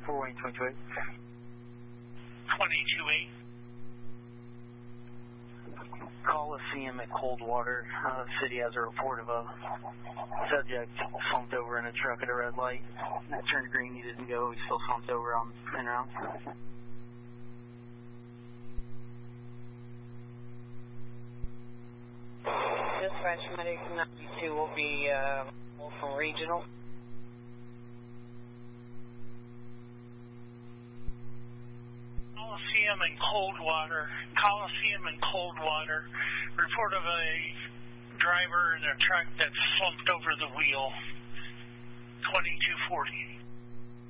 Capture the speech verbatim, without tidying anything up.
four one two eight. twenty-two eight. Coliseum at Coldwater. Uh, the city has a report of a subject slumped over in a truck at a red light. It turned green, he didn't go, he still slumped over on and around. Dispatch Medic ninety-two will be uh, Wolfram Regional. Coliseum and Coldwater. Coliseum and Coldwater. Report of a driver in a truck that slumped over the wheel. twenty-two forty.